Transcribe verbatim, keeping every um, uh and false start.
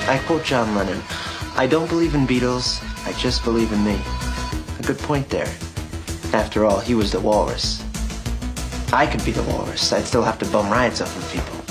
I quote John Lennon, "I don't believe in Beatles, I just believe in me." A good point there. After all, he was the walrus. I could be the walrus. I'd still have to bum rides off of people.